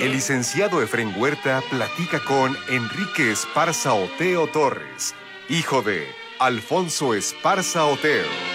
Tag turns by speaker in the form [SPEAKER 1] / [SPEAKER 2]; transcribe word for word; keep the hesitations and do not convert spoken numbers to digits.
[SPEAKER 1] El licenciado Efrén Huerta platica con Enrique Esparza Oteo Torres, hijo de Alfonso Esparza Oteo.